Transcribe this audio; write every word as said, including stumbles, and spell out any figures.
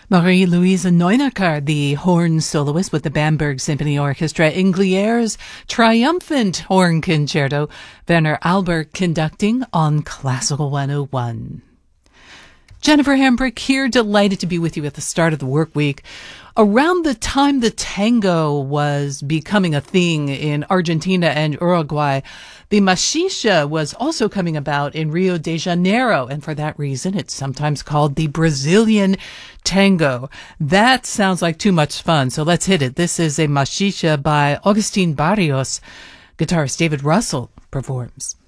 Marie-Louise Neunacker, the horn soloist with the Bamberg Symphony Orchestra, in Glier's triumphant horn concerto, Werner Albert conducting on Classical one oh one. Jennifer Hambrick here, delighted to be with you at the start of the work week. Around the time the tango was becoming a thing in Argentina and Uruguay, the machicha was also coming about in Rio de Janeiro, and for that reason, it's sometimes called the Brazilian tango. That sounds like too much fun, so let's hit it. This is a machicha by Augustin Barrios. Guitarist David Russell performs.